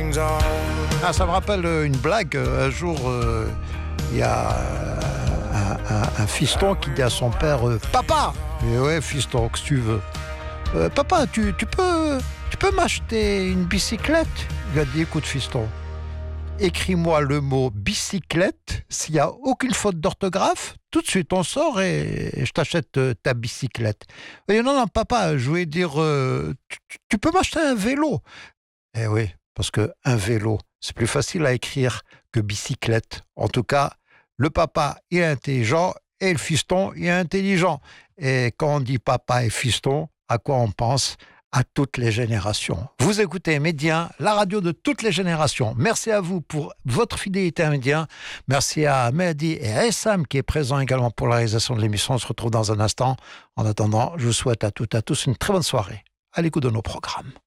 things are. Ah, ça me rappelle une blague. Un jour, il y a un fiston qui dit à son père Papa! Et ouais, fiston, que tu veux. Papa, tu peux m'acheter une bicyclette? Il a dit écoute, fiston, écris-moi le mot bicyclette. S'il n'y a aucune faute d'orthographe, tout de suite on sort et je t'achète ta bicyclette. Et non, papa, je voulais dire tu peux m'acheter un vélo? Eh oui, parce qu'un vélo, c'est plus facile à écrire que bicyclette. En tout cas, le papa il est intelligent et le fiston il est intelligent. Et quand on dit papa et fiston, à quoi on pense? À toutes les générations. Vous écoutez Médien, la radio de toutes les générations. Merci à vous pour votre fidélité à Médien. Merci à Mehdi et à Essam qui est présent également pour la réalisation de l'émission. On se retrouve dans un instant. En attendant, je vous souhaite à toutes et à tous une très bonne soirée à l'écoute de nos programmes.